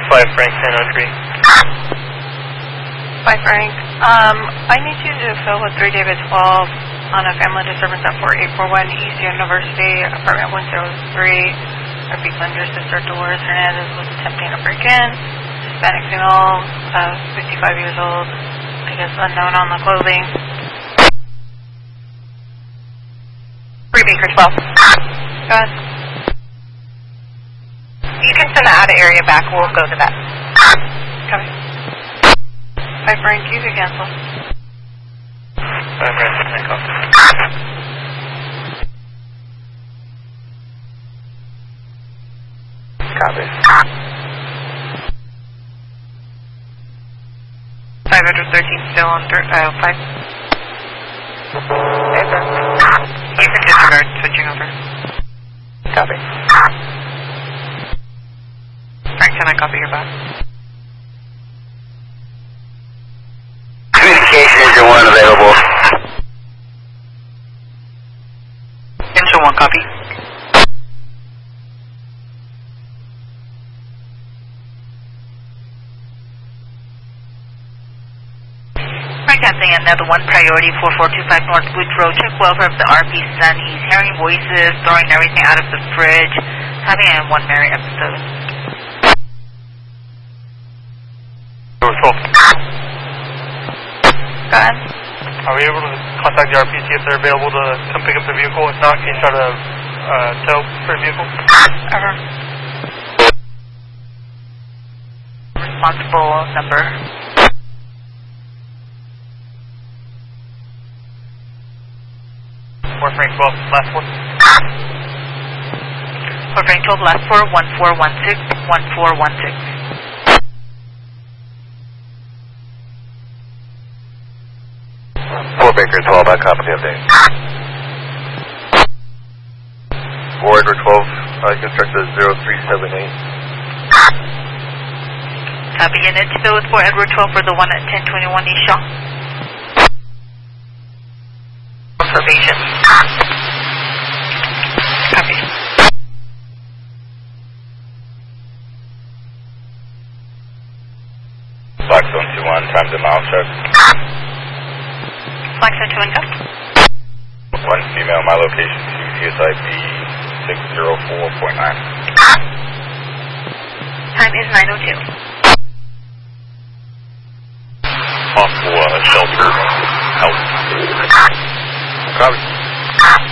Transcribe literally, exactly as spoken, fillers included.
five Frank San Andre. five Frank. Um, I need you to fill with three David twelve on a family disturbance at four eight four one East University, apartment one oh three. Repeat lender, sister Dolores Hernandez was attempting to break in. Hispanic female, uh, fifty-five years old, I guess unknown on the clothing. three Baker twelve. Go ahead. You can send the out of area back. We'll go to that. Copy. five Frank, you can cancel. five Frank, can I copy? Copy. five thirteen still on thir- uh, five. Paper. You can disregard switching over. Copy. Frank, can I copy your back? Communication engine one available. Engine one, copy. Frank, Anthony, another one, priority four four two five North Woods Road. Check welfare of the R P son. He's hearing voices, throwing everything out of the fridge, having a one Mary episode. Door twelve. Go ahead. Are we able to contact the R P, see if they're available to come pick up the vehicle? If not, can you try to uh, tow for the vehicle? Over. Responsible number. four Frank twelve, last four. For Frank twelve, last four, one four one six, one four one six. four Baker twelve, I copy the update. four Edward twelve, uh, constructed zero three seven eight. Copy unit to go with four Edward twelve for the one at ten twenty-one East Shaw. Observation. Copy. Black Zone two one, time to mile check. Black Zone two and go. One female, my location to C S I B six zero four point nine. Time is nine oh two. Possible uh, shelter help. Copy.